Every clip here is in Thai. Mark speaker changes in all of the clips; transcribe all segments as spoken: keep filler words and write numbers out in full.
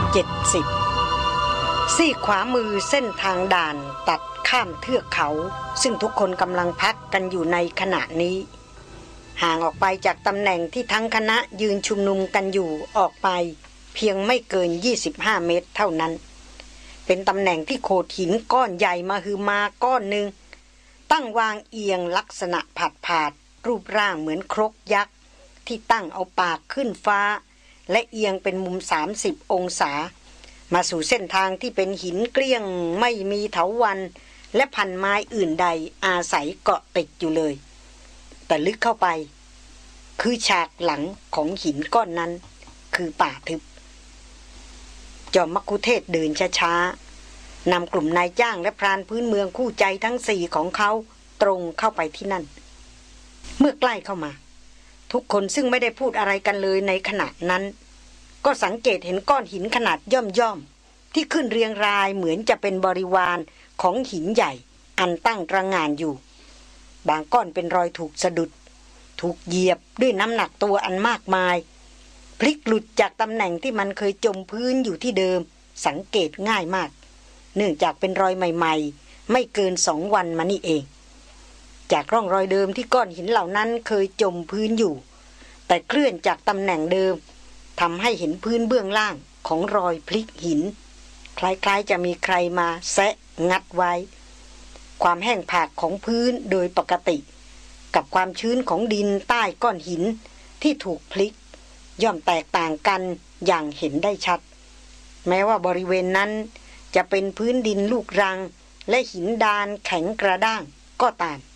Speaker 1: เจ็ดสิบซีกขวามือเส้นทางด่านตัดข้ามเทือกเขาซึ่งทุกคนกำลังพักกันอยู่ในขณะนี้ห่างออกไปจากตำแหน่งที่ทั้งคณะยืนชุมนุมกันอยู่ออกไปเพียงไม่เกินยี่สิบห้าเมตรเท่านั้นเป็นตำแหน่งที่โขดหินก้อนใหญ่มาฮือมาก้อนหนึ่งตั้งวางเอียงลักษณะผาดผาดรูปร่างเหมือนครกยักษ์ที่ตั้งเอาปากขึ้นฟ้าและเอียงเป็นมุมสามสิบองศามาสู่เส้นทางที่เป็นหินเกลี้ยงไม่มีเถาวัลย์และพันไม้อื่นใดอาศัยเกาะติดอยู่เลยแต่ลึกเข้าไปคือฉากหลังของหินก้อนนั้นคือป่าทึบจอมมัคคุเทศเดินช้าๆนำกลุ่มนายจ้างและพรานพื้นเมืองคู่ใจทั้งสี่ของเขาตรงเข้าไปที่นั่นเมื่อใกล้เข้ามาทุกคนซึ่งไม่ได้พูดอะไรกันเลยในขณะนั้นก็สังเกตเห็นก้อนหินขนาดย่อมๆที่ขึ้นเรียงรายเหมือนจะเป็นบริวารของหินใหญ่อันตั้งตระหง่านอยู่บางก้อนเป็นรอยถูกสะดุดถูกเหยียบด้วยน้ำหนักตัวอันมากมายพลิกหลุดจากตำแหน่งที่มันเคยจมพื้นอยู่ที่เดิมสังเกตง่ายมากเนื่องจากเป็นรอยใหม่ๆไม่เกินสองวันมานี่เองจากร่องรอยเดิมที่ก้อนหินเหล่านั้นเคยจมพื้นอยู่แต่เคลื่อนจากตำแหน่งเดิมทำให้เห็นพื้นเบื้องล่างของรอยพลิกหินคล้ายๆจะมีใครมาแซะงัดไว้ความแห้งผากของพื้นโดยปกติกับความชื้นของดินใต้ก้อนหินที่ถูกพลิกย่อมแตกต่างกันอย่างเห็นได้ชัดแม้ว่าบริเวณนั้นจะเป็นพื้นดินลูกรังและหินดานแข็งกระด้างก็ตาม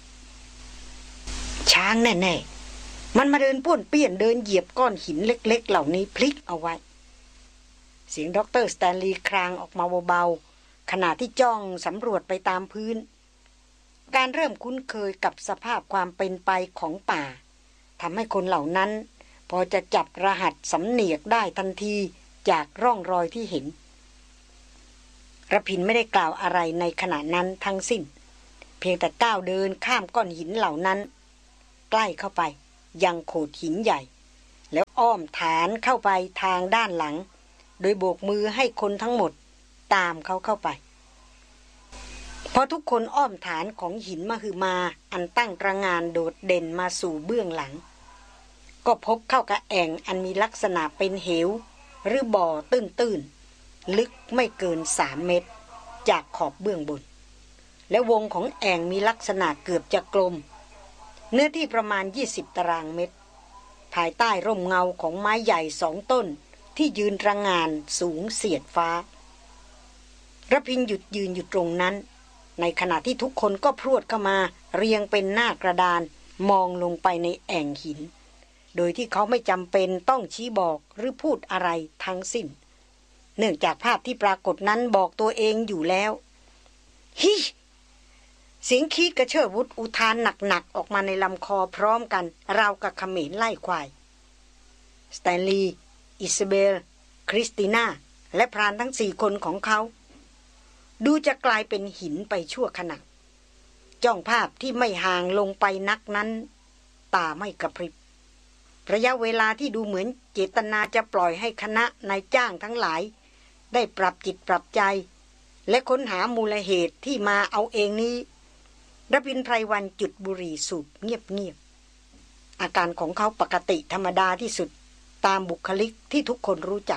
Speaker 1: ช้างแน่ๆมันมาเดินป้วนเปี้ยนเดินเหยียบก้อนหินเล็กๆเหล่านี้พลิกเอาไว้เสียงด็อกเตอร์สแตนลีย์ครางออกมาเบาๆขณะที่จ้องสำรวจไปตามพื้นการเริ่มคุ้นเคยกับสภาพความเป็นไปของป่าทำให้คนเหล่านั้นพอจะจับรหัสสำเนียกได้ทันทีจากร่องรอยที่เห็นระพินไม่ได้กล่าวอะไรในขณะนั้นทั้งสิ้นเพียงแต่ก้าวเดินข้ามก้อนหินเหล่านั้นใกล้เข้าไปยังโขดหินใหญ่แล้วอ้อมฐานเข้าไปทางด้านหลังโดยโบกมือให้คนทั้งหมดตามเขาเข้าไปพอทุกคนอ้อมฐานของหินมหึมาอันตั้งตระหง่านโดดเด่นมาสู่เบื้องหลังก็พบเข้ากับแอ่งอันมีลักษณะเป็นเหวหรือบ่อตื้นๆลึกไม่เกินสามเมตรจากขอบเบื้องบนและวงของแอ่งมีลักษณะเกือบจะกลมเนื้อที่ประมาณยี่สิบตารางเมตรภายใต้ร่มเงาของไม้ใหญ่สองต้นที่ยืนตระหง่านสูงเสียดฟ้าระพินหยุดยืนอยู่ตรงนั้นในขณะที่ทุกคนก็พรวดเข้ามาเรียงเป็นหน้ากระดานมองลงไปในแอ่งหินโดยที่เขาไม่จำเป็นต้องชี้บอกหรือพูดอะไรทั้งสิ้นเนื่องจากภาพที่ปรากฏนั้นบอกตัวเองอยู่แล้วฮิเสียงคีกระเชิดวุฒอุทานหนักๆออกมาในลำคอพร้อมกันราวกับเขมรไล่ควายสแตนลีย์อิซาเบลคริสติน่าและพรานทั้งสี่คนของเขาดูจะกลายเป็นหินไปชั่วขณะจ้องภาพที่ไม่ห่างลงไปนักนั้นตาไม่กระพริบระยะเวลาที่ดูเหมือนเจตนาจะปล่อยให้คณะนายจ้างทั้งหลายได้ปรับจิตปรับใจและค้นหามูลเหตุที่มาเอาเองนี้ระพินไพรวันจุดบุหรี่สูบเงียบๆอาการของเขาปกติธรรมดาที่สุดตามบุคลิกที่ทุกคนรู้จัก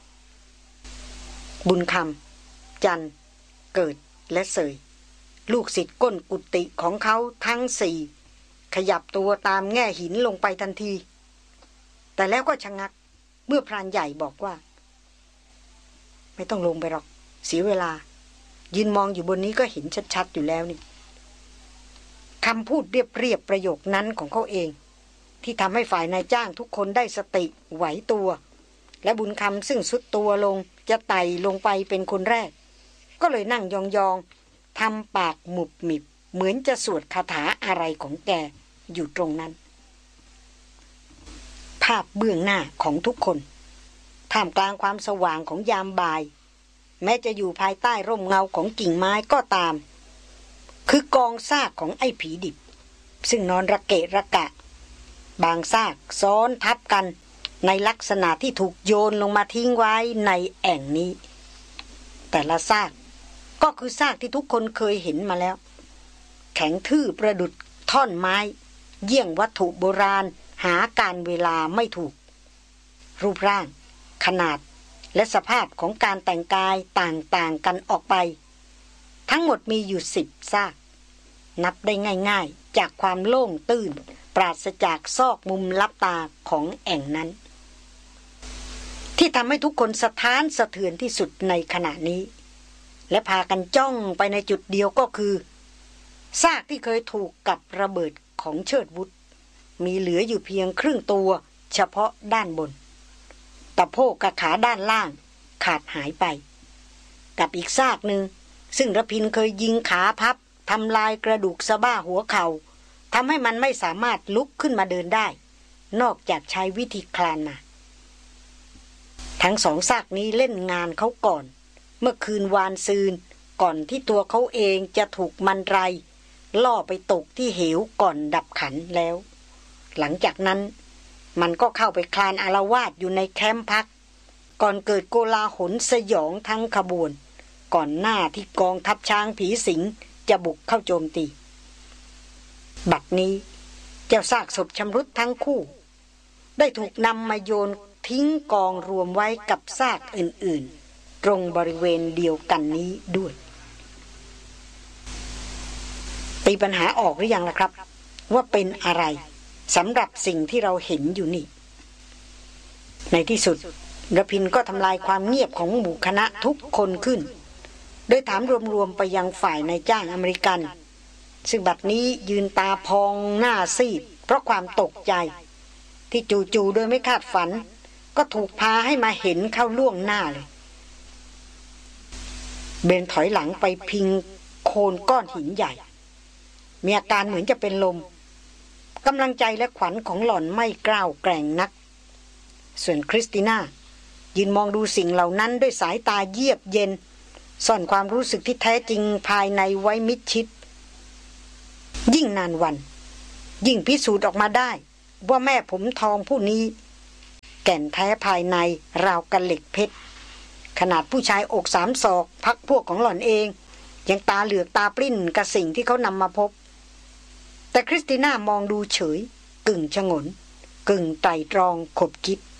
Speaker 1: บุญคำจันเกิดและเสยลูกศิษย์ก้นกุฏิของเขาทั้งสี่ขยับตัวตามแง่หินลงไปทันทีแต่แล้วก็ชะงักเมื่อพรานใหญ่บอกว่าไม่ต้องลงไปหรอกเสียเวลายืนมองอยู่บนนี้ก็เห็นชัดๆอยู่แล้วนี่คำพูดเรียบๆประโยคนั้นของเขาเองที่ทำให้ฝ่ายนายจ้างทุกคนได้สติไหวตัวและบุญคำซึ่งสุดตัวลงจะไต่ลงไปเป็นคนแรกก็เลยนั่งยองๆทำปากหมุบหมิบเหมือนจะสวดคาถาอะไรของแกอยู่ตรงนั้นภาพเบื้องหน้าของทุกคนท่ามกลางความสว่างของยามบ่ายแม้จะอยู่ภายใต้ร่มเงาของกิ่งไม้ก็ตามคือกองซากของไอ้ผีดิบซึ่งนอนระเกะระกะบางซากซ้อนทับกันในลักษณะที่ถูกโยนลงมาทิ้งไว้ในแอ่งนี้แต่ละซากก็คือซากที่ทุกคนเคยเห็นมาแล้วแข็งทื่อประดุจท่อนไม้เยี่ยงวัตถุโบราณหาการเวลาไม่ถูกรูปร่างขนาดและสภาพของการแต่งกายต่างๆกันออกไปทั้งหมดมีอยู่สิบซากนับได้ง่ายๆจากความโล่งตื้นปราศจากซอกมุมลับตาของแอ่งนั้นที่ทำให้ทุกคนสะท้านสะเทือนที่สุดในขณะนี้และพากันจ้องไปในจุดเดียวก็คือซากที่เคยถูกกับระเบิดของเชิดวุฒมีเหลืออยู่เพียงครึ่งตัวเฉพาะด้านบนตะโพกกับขาด้านล่างขาดหายไปกับอีกซากหนึ่งซึ่งระพินเคยยิงขาพับทำลายกระดูกสะบ้าหัวเข่าทำให้มันไม่สามารถลุกขึ้นมาเดินได้นอกจากใช้วิธีคลานมาทั้งสองซากนี้เล่นงานเขาก่อนเมื่อคืนวานซืนก่อนที่ตัวเขาเองจะถูกมันไรล่อไปตกที่เหวก่อนดับขันแล้วหลังจากนั้นมันก็เข้าไปคลานอาละวาดอยู่ในแคมป์พักก่อนเกิดโกลาหลสยองทั้งขบวนก่อนหน้าที่กองทัพช้างผีสิงจะบุกเข้าโจมตีบัดนี้เจ้าซากศพชำรุดทั้งคู่ได้ถูกนำมาโยนทิ้งกองรวมไว้กับซากอื่นๆตรงบริเวณเดียวกันนี้ด้วยตีปัญหาออกหรือยังล่ะครับว่าเป็นอะไรสำหรับสิ่งที่เราเห็นอยู่นี่ในที่สุดระพินก็ทำลายความเงียบของหมู่คณะทุกคนขึ้นโดยถามรวมๆไปยังฝ่ายนายจ้างอเมริกันซึ่งบัดนี้ยืนตาพองหน้าซีดเพราะความตกใจที่จู่ๆโดยไม่คาดฝันก็ถูกพาให้มาเห็นเข้าล่วงหน้าเลยเบนถอยหลังไปพิงโคนก้อนหินใหญ่มีอาการเหมือนจะเป็นลมกำลังใจและขวัญของหล่อนไม่กล้าวแกร่งนักส่วนคริสติน่ายืนมองดูสิ่งเหล่านั้นด้วยสายตาเยือกเย็นซ่อนความรู้สึกที่แท้จริงภายในไว้มิดชิดยิ่งนานวันยิ่งพิสูจน์ออกมาได้ว่าแม่ผมทองผู้นี้แก่นแท้ภายในราวกับเหล็กเพชรขนาดผู้ชายอกสามศอกพักพวกของหล่อนเองยังตาเหลือกตาปลิ้นกับสิ่งที่เขานำมาพบแต่คริสติน่ามองดูเฉยกึ่งชงนกึ่งไตรตรองขบคิด